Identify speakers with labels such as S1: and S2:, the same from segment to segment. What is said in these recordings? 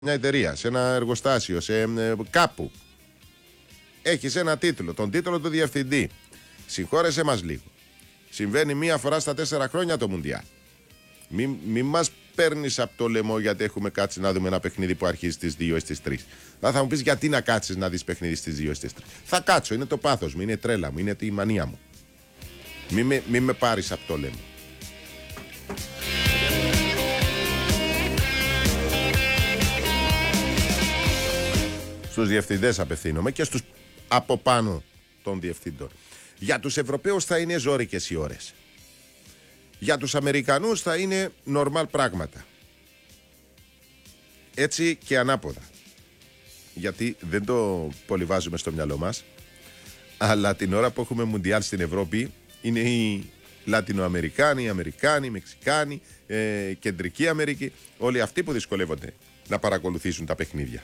S1: μια εταιρεία, σε ένα εργοστάσιο, σε κάπου. Έχεις ένα τίτλο, τον τίτλο του διευθυντή. Συγχώρεσέ μας λίγο. Συμβαίνει μία φορά στα 4 χρόνια το Μουντιάλ. Μην μας παίρνεις από το λαιμό γιατί έχουμε κάτσει να δούμε ένα παιχνίδι που αρχίζει στις 2 ή στις 3. Θα μου πεις γιατί να κάτσεις να δεις παιχνίδι στις 2 ή στις 3. Θα κάτσω, είναι το πάθος μου, είναι η τρέλα μου, είναι η μανία μου. Μην με πάρεις από το λαιμό. Στους διευθυντές απευθύνομαι και στους από πάνω των διευθυντών. Για τους Ευρωπαίους θα είναι ζώρικες οι ώρες. Για τους Αμερικανούς θα είναι normal πράγματα. Έτσι και ανάποδα. Γιατί δεν το πολυβάζουμε στο μυαλό μας. Αλλά την ώρα που έχουμε Μουντιάλ στην Ευρώπη είναι οι Λατινοαμερικάνοι, οι Αμερικάνοι, οι Μεξικάνοι, Κεντρική Αμερική. Όλοι αυτοί που δυσκολεύονται να παρακολουθήσουν τα παιχνίδια.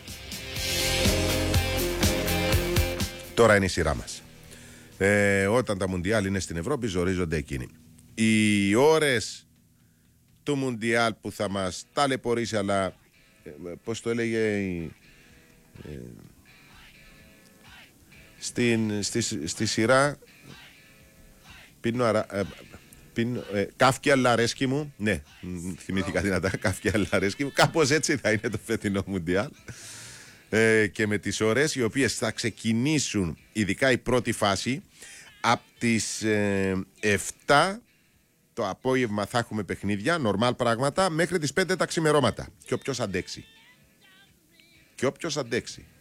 S1: Τώρα είναι η σειρά μας. Όταν τα Μουντιάλ είναι στην Ευρώπη ζορίζονται εκείνοι. Οι ώρες του Μουντιάλ που θα μας ταλαιπωρήσει, αλλά πώς το έλεγε στη σειρά Κάφκι Αλαρέσκι μου. Ναι, θυμήθηκα δυνατά. Κάφκι Αλαρέσκι μου. Κάπως έτσι θα είναι το φετινό Μουντιάλ. Και με τις ώρες οι οποίες θα ξεκινήσουν, ειδικά η πρώτη φάση, από τις 7 το απόγευμα θα έχουμε παιχνίδια, νορμάλ πράγματα, μέχρι τις 5 τα ξημερώματα. Και όποιος αντέξει.